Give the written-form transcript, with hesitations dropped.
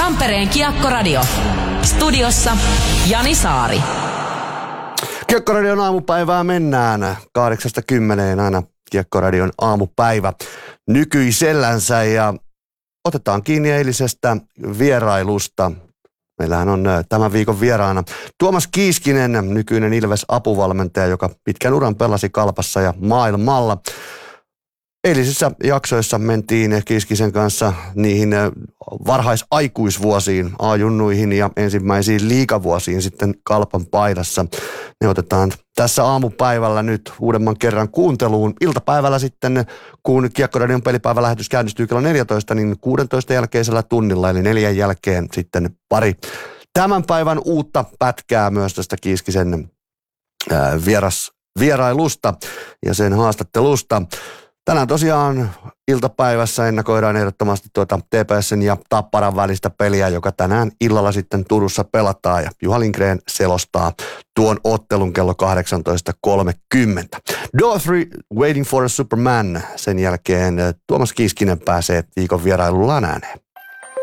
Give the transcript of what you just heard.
Tampereen Kiekkoradio. Studiossa Jani Saari. Kiekkoradion aamupäivää mennään 8-10 aina Kiekkoradion aamupäivä nykyisellänsä ja otetaan kiinni eilisestä vierailusta. Meillähän on tämän viikon vieraana Tuomas Kiiskinen, nykyinen Ilves-apuvalmentaja, joka pitkän uran pelasi Kalpassa ja maailmalla. Eilisissä jaksoissa mentiin Kiiskisen kanssa niihin varhaisaikuisvuosiin, A-junnuihin ja ensimmäisiin liigavuosiin sitten Kalpan paidassa. Ne otetaan tässä aamupäivällä nyt uudemman kerran kuunteluun. Iltapäivällä sitten, kun Kiekkoradion pelipäivälähetys käynnistyy kello 14, niin 16 jälkeisellä tunnilla, eli 4 jälkeen sitten pari tämän päivän uutta pätkää myös tästä Kiiskisen vierailusta ja sen haastattelusta. Tänään tosiaan iltapäivässä ennakoidaan ehdottomasti TPS:n ja Tapparan välistä peliä, joka tänään illalla sitten Turussa pelataan ja Juha Lindgren selostaa tuon ottelun kello 18.30. Door 3, Waiting for a Superman. Sen jälkeen Tuomas Kiiskinen pääsee viikon vierailullaan ääneen.